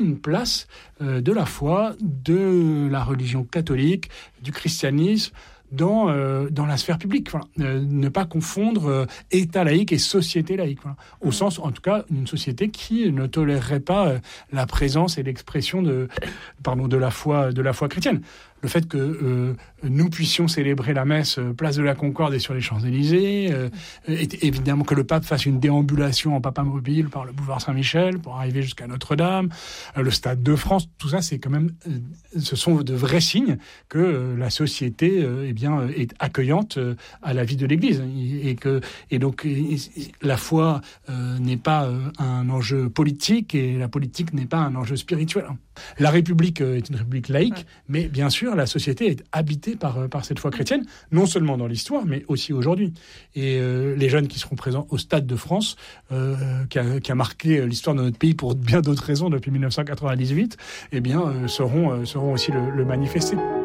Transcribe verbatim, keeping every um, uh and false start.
une place euh, de la foi, de la religion catholique, du christianisme, dans, euh, dans la sphère publique. Voilà. Euh, ne pas confondre euh, État laïque et société laïque. Voilà. Au mmh. sens, en tout cas, d'une société qui ne tolérerait pas euh, la présence et l'expression de, pardon, de, la foi, de la foi chrétienne. Le fait que euh, nous puissions célébrer la messe euh, place de la Concorde et sur les Champs-Élysées, euh, et, évidemment que le pape fasse une déambulation en papamobile par le boulevard Saint-Michel pour arriver jusqu'à Notre-Dame, euh, le Stade de France, tout ça, c'est quand même, euh, ce sont de vrais signes que euh, la société euh, eh bien, est accueillante euh, à la vie de l'Église, et que et donc et, et, la foi euh, n'est pas euh, un enjeu politique et la politique n'est pas un enjeu spirituel. La République euh, est une République laïque, ouais. mais bien sûr, la société est habitée par, par cette foi chrétienne, non seulement dans l'histoire, mais aussi aujourd'hui. Et euh, les jeunes qui seront présents au Stade de France, euh, qui, a, qui a marqué l'histoire de notre pays pour bien d'autres raisons depuis dix-neuf cent quatre-vingt-dix-huit, eh bien, euh, seront, euh, seront aussi le, le manifester.